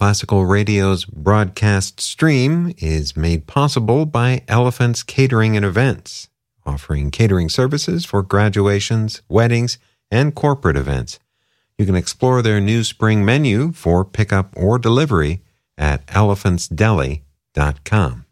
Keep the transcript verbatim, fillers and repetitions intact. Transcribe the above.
Classical Radio's broadcast stream is made possible by Elephants Catering and Events, offering catering services for graduations, weddings, and corporate events. You can explore their new spring menu for pickup or delivery at elephants deli dot com.